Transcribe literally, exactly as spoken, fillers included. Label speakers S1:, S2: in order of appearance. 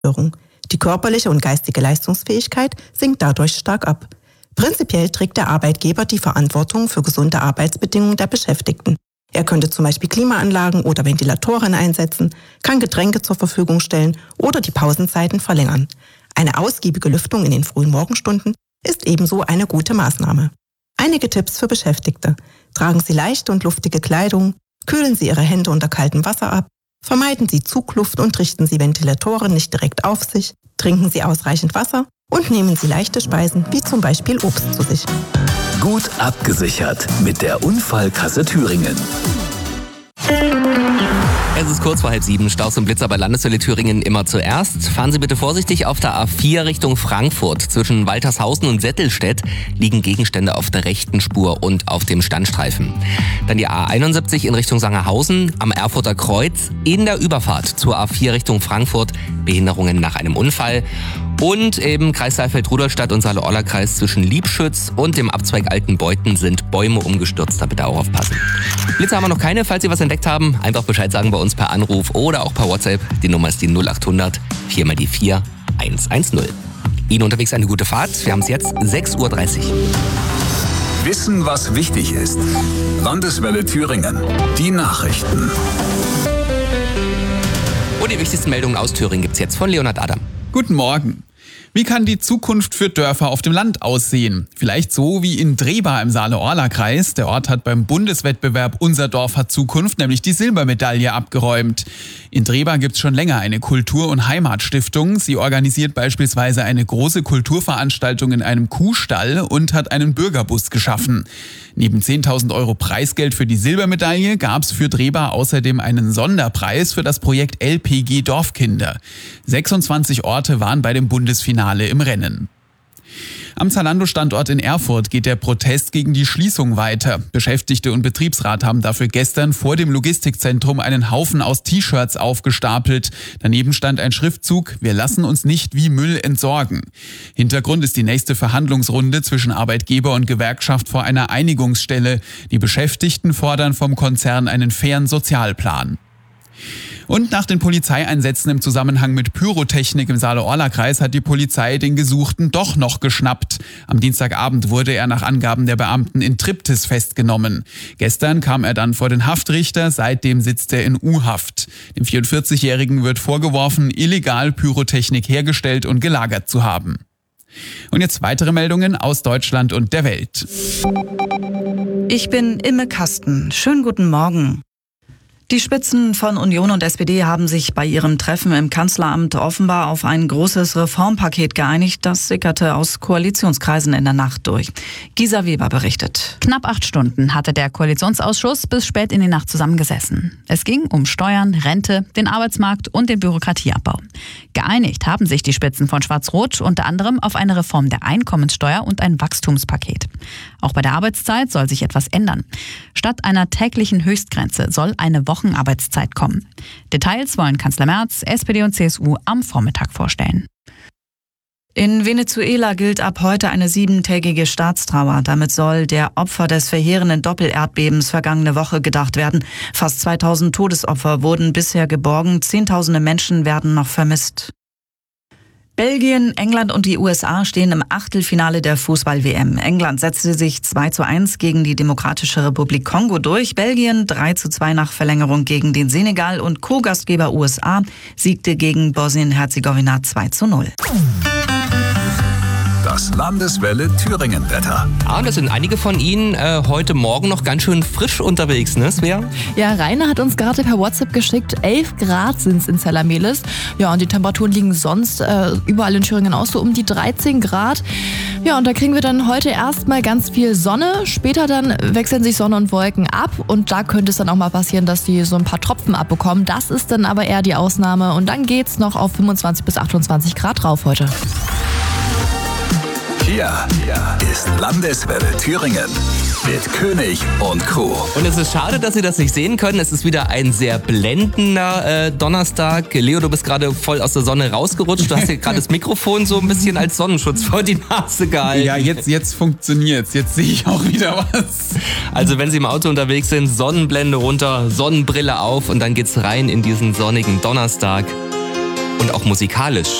S1: Störung. Die körperliche und geistige Leistungsfähigkeit sinkt dadurch stark ab. Prinzipiell trägt der Arbeitgeber die Verantwortung für gesunde Arbeitsbedingungen der Beschäftigten. Er könnte zum Beispiel Klimaanlagen oder Ventilatoren einsetzen, kann Getränke zur Verfügung stellen oder die Pausenzeiten verlängern. Eine ausgiebige Lüftung in den frühen Morgenstunden ist ebenso eine gute Maßnahme. Einige Tipps für Beschäftigte. Tragen Sie leichte und luftige Kleidung, kühlen Sie Ihre Hände unter kaltem Wasser ab, vermeiden Sie Zugluft und richten Sie Ventilatoren nicht direkt auf sich, trinken Sie ausreichend Wasser und nehmen Sie leichte Speisen wie zum Beispiel Obst zu sich.
S2: Gut abgesichert mit der Unfallkasse Thüringen.
S3: Es ist kurz vor halb sieben, Staus und Blitzer bei Landeswelle Thüringen immer zuerst. Fahren Sie bitte vorsichtig auf der A vier Richtung Frankfurt. Zwischen Waltershausen und Wettelstedt liegen Gegenstände auf der rechten Spur und auf dem Standstreifen. Dann die A einundsiebzig in Richtung Sangerhausen am Erfurter Kreuz in der Überfahrt zur A vier Richtung Frankfurt. Behinderungen nach einem Unfall. Und eben Kreis Saalfeld-Rudolstadt und Saale-Orla-Kreis zwischen Liebschütz und dem Abzweig Altenbeuthen sind Bäume umgestürzt. Da bitte auch aufpassen. Blitze haben wir noch keine. Falls Sie was entdeckt haben, einfach Bescheid sagen bei uns per Anruf oder auch per WhatsApp. Die Nummer ist die null acht hundert vier mal die vier eins eins null. Ihnen unterwegs eine gute Fahrt. Wir haben es jetzt sechs Uhr dreißig.
S2: Wissen, was wichtig ist. Landeswelle Thüringen. Die Nachrichten.
S3: Und die wichtigsten Meldungen aus Thüringen gibt es jetzt von Leonhard Adam.
S4: Guten Morgen. Wie kann die Zukunft für Dörfer auf dem Land aussehen? Vielleicht so wie in Drehba im Saale-Orla-Kreis. Der Ort hat beim Bundeswettbewerb Unser Dorf hat Zukunft nämlich die Silbermedaille abgeräumt. In Drehba gibt es schon länger eine Kultur- und Heimatstiftung. Sie organisiert beispielsweise eine große Kulturveranstaltung in einem Kuhstall und hat einen Bürgerbus geschaffen. Neben zehntausend Euro Preisgeld für die Silbermedaille gab es für Drehba außerdem einen Sonderpreis für das Projekt L P G Dorfkinder. sechsundzwanzig Orte waren bei dem Bundesfinale im Rennen. Am Zalando-Standort in Erfurt geht der Protest gegen die Schließung weiter. Beschäftigte und Betriebsrat haben dafür gestern vor dem Logistikzentrum einen Haufen aus T-Shirts aufgestapelt. Daneben stand ein Schriftzug: Wir lassen uns nicht wie Müll entsorgen. Hintergrund ist die nächste Verhandlungsrunde zwischen Arbeitgeber und Gewerkschaft vor einer Einigungsstelle. Die Beschäftigten fordern vom Konzern einen fairen Sozialplan. Und nach den Polizeieinsätzen im Zusammenhang mit Pyrotechnik im Saale-Orla-Kreis hat die Polizei den Gesuchten doch noch geschnappt. Am Dienstagabend wurde er nach Angaben der Beamten in Triptis festgenommen. Gestern kam er dann vor den Haftrichter, seitdem sitzt er in U-Haft. Dem vierundvierzigjährigen wird vorgeworfen, illegal Pyrotechnik hergestellt und gelagert zu haben. Und jetzt weitere Meldungen aus Deutschland und der Welt.
S5: Ich bin Imme Kasten. Schönen guten Morgen. Die Spitzen von Union und S P D haben sich bei ihrem Treffen im Kanzleramt offenbar auf ein großes Reformpaket geeinigt. Das sickerte aus Koalitionskreisen in der Nacht durch. Gisa Weber berichtet.
S6: Knapp acht Stunden hatte der Koalitionsausschuss bis spät in die Nacht zusammengesessen. Es ging um Steuern, Rente, den Arbeitsmarkt und den Bürokratieabbau. Geeinigt haben sich die Spitzen von Schwarz-Rot unter anderem auf eine Reform der Einkommenssteuer und ein Wachstumspaket. Auch bei der Arbeitszeit soll sich etwas ändern. Statt einer täglichen Höchstgrenze soll eine Wochenarbeitszeit kommen. Details wollen Kanzler Merz, S P D und C S U am Vormittag vorstellen.
S5: In Venezuela gilt ab heute eine siebentägige Staatstrauer. Damit soll der Opfer des verheerenden Doppelerdbebens vergangene Woche gedacht werden. Fast zweitausend Todesopfer wurden bisher geborgen. Zehntausende Menschen werden noch vermisst. Belgien, England und die U S A stehen im Achtelfinale der Fußball-W M. England setzte sich zwei zu eins gegen die Demokratische Republik Kongo durch. Belgien drei zu zwei nach Verlängerung gegen den Senegal und Co-Gastgeber U S A siegte gegen Bosnien-Herzegowina zwei zu null.
S2: Das Landeswelle Thüringen-Wetter.
S3: Ah, und das sind einige von Ihnen äh, heute Morgen noch ganz schön frisch unterwegs, ne, Svea?
S7: Ja, Rainer hat uns gerade per WhatsApp geschickt, elf Grad sind es in Zellermelis. Ja, und die Temperaturen liegen sonst äh, überall in Thüringen auch so um die dreizehn Grad. Ja, und da kriegen wir dann heute erstmal ganz viel Sonne. Später dann wechseln sich Sonne und Wolken ab. Und da könnte es dann auch mal passieren, dass die so ein paar Tropfen abbekommen. Das ist dann aber eher die Ausnahme. Und dann geht's noch auf fünfundzwanzig bis achtundzwanzig Grad drauf heute.
S2: Hier ist Landeswelle Thüringen mit König und Co.
S3: Und es ist schade, dass Sie das nicht sehen können. Es ist wieder ein sehr blendender äh, Donnerstag. Leo, du bist gerade voll aus der Sonne rausgerutscht. Du hast dir gerade das Mikrofon so ein bisschen als Sonnenschutz vor die Nase gehalten.
S4: Ja, jetzt, jetzt funktioniert's. Jetzt sehe ich auch wieder was.
S3: Also wenn Sie im Auto unterwegs sind, Sonnenblende runter, Sonnenbrille auf und dann geht's rein in diesen sonnigen Donnerstag. und auch musikalisch